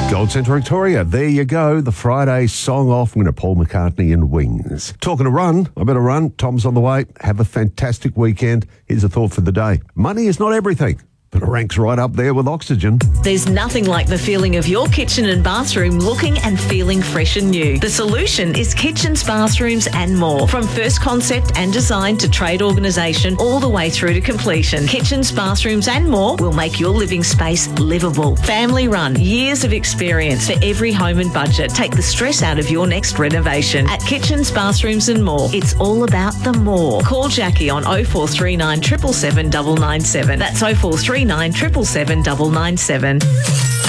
Gold Centre Victoria, there you go. The Friday song off winner, Paul McCartney and Wings. Talking to run, I better run. Tom's on the way. Have a fantastic weekend. Here's a thought for the day. Money is not everything, but it ranks right up there with oxygen. There's nothing like the feeling of your kitchen and bathroom looking and feeling fresh and new. The solution is Kitchens, Bathrooms and More. From first concept and design to trade organisation all the way through to completion. Kitchens, Bathrooms and More will make your living space livable. Family run, years of experience for every home and budget. Take the stress out of your next renovation. At Kitchens, Bathrooms and More, it's all about the more. Call Jackie on 0439 777 997. That's 0439 777 997.